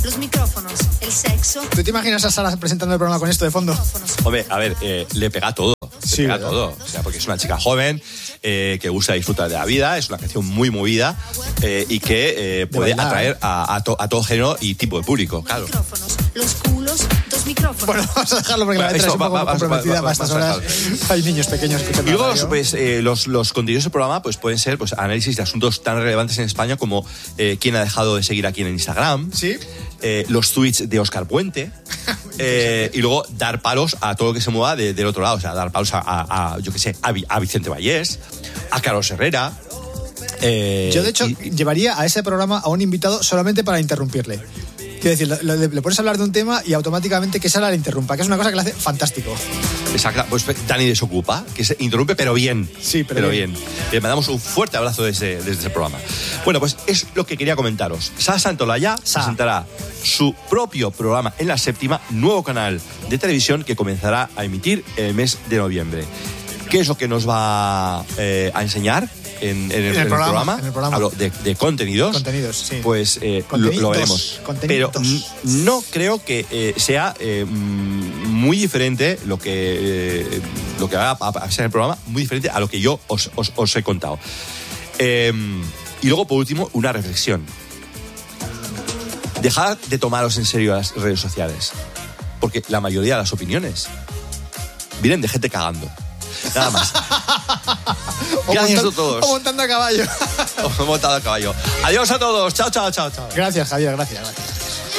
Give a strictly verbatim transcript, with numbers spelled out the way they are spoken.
los micrófonos, el sexo. ¿Tú te imaginas a Sara presentando el programa con esto de fondo? Hombre, a ver, eh, le pega todo. Le Sí, pega ¿verdad? todo. O sea, porque es una chica joven, eh, que gusta disfrutar de la vida, es una canción muy movida eh, y que eh, puede bailar. atraer a, a, to, a todo género y tipo de público, claro. Micrófonos, los culos, dos micrófonos. Bueno, vamos a dejarlo porque Bueno, la letra eso, es un poco va- va- comprometida va- va- para estas vamos a horas. Hay niños pequeños escuchando Y luego la los, radio. pues, eh, los, los contenidos del programa pues, pueden ser pues, análisis de asuntos tan relevantes en España como eh, quién ha dejado de seguir a quién en Instagram, Sí. eh, los tweets de Óscar Puente, eh, y luego dar palos a todo lo que se mueva de- del otro lado, o sea, dar palos a, a- a, yo qué sé, a, Vi- a Vicente Vallés, a Carlos Herrera. eh, Yo, de hecho, y- llevaría a ese programa a un invitado solamente para interrumpirle. Quiero decir, le, le- le pones a hablar de un tema y automáticamente que Sara le interrumpa, que es una cosa que le hace fantástico. Exacto, pues Dani desocupa, que se interrumpe, pero bien. Sí, pero bien. Le mandamos un fuerte abrazo desde, desde ese programa. Bueno, pues es lo que quería comentaros. Sara Santolaya Sa. presentará su propio programa en La Séptima, nuevo canal de televisión que comenzará a emitir en el mes de noviembre. ¿Qué es lo que nos va eh, a enseñar en, en el, En el en el programa, programa? en el programa. Hablo de, de contenidos. Contenidos, sí. Pues eh, lo, Contenidos, lo veremos. Pero contenidos. n- no creo que eh, sea eh, mm, muy diferente lo que, eh, lo que va a, a ser el programa, muy diferente a lo que yo os, os- os he contado. Eh, y luego, por último, una reflexión. Dejad de tomaros en serio las redes sociales, porque la mayoría de las opiniones vienen de gente cagando. Nada más. O Gracias montan- a todos. O montando a caballo. Os he montado a caballo. Adiós a todos. Chao, chao, chao, chao. Gracias, Javier, gracias, gracias.